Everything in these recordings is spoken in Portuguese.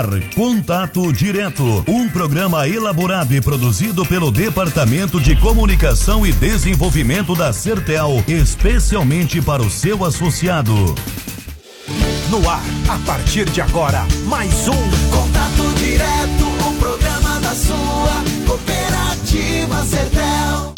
ar, Contato Direto, um programa elaborado e produzido pelo Departamento de Comunicação e Desenvolvimento da Sertel, especialmente para o seu associado. No ar, a partir de agora, mais um Contato Direto, um programa da sua cooperativa Sertel.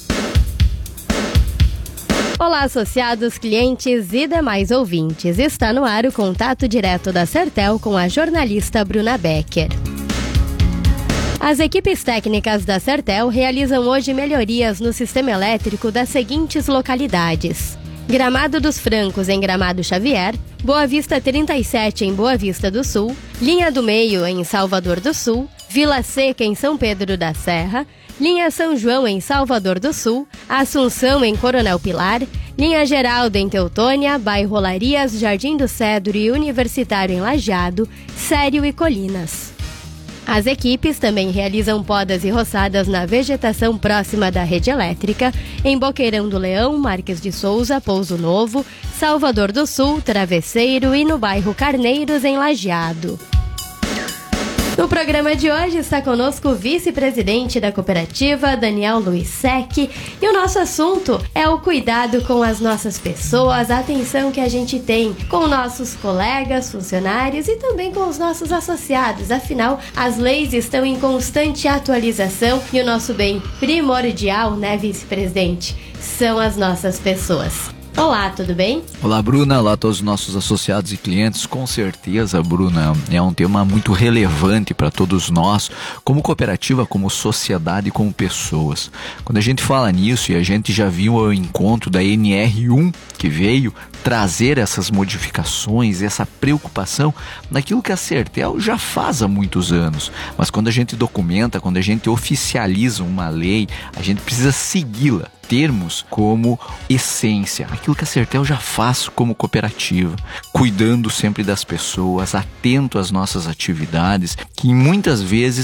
Olá, associados, clientes e demais ouvintes. Está no ar o Contato Direto da Sertel com a jornalista Bruna Becker. As equipes técnicas da Sertel realizam hoje melhorias no sistema elétrico das seguintes localidades: Gramado dos Francos, em Gramado Xavier, Boa Vista 37, em Boa Vista do Sul, Linha do Meio, em Salvador do Sul, Vila Seca, em São Pedro da Serra, Linha São João, em Salvador do Sul, Assunção, em Coronel Pilar, Linha Geraldo, em Teutônia, Bairro Olarias, Jardim do Cedro e Universitário, em Lajeado, Sério e Colinas. As equipes também realizam podas e roçadas na vegetação próxima da rede elétrica, em Boqueirão do Leão, Marques de Souza, Pouso Novo, Salvador do Sul, Travesseiro e no bairro Carneiros, em Lajeado. No programa de hoje está conosco o vice-presidente da cooperativa, Daniel Luiz Sec, e o nosso assunto é o cuidado com as nossas pessoas, a atenção que a gente tem com nossos colegas, funcionários e também com os nossos associados. Afinal, as leis estão em constante atualização e o nosso bem primordial, né, vice-presidente, são as nossas pessoas. Olá, tudo bem? Olá, Bruna. Olá a todos os nossos associados e clientes. Com certeza, Bruna, é um tema muito relevante para todos nós, como cooperativa, como sociedade e como pessoas. Quando a gente fala nisso, e a gente já viu o encontro da NR1, que veio trazer essas modificações, essa preocupação naquilo que a Sertel já faz há muitos anos. Mas quando a gente documenta, quando a gente oficializa uma lei, a gente precisa segui-la. Termos como essência, aquilo que a Sertel já faz como cooperativa, cuidando sempre das pessoas, atento às nossas atividades, que muitas vezes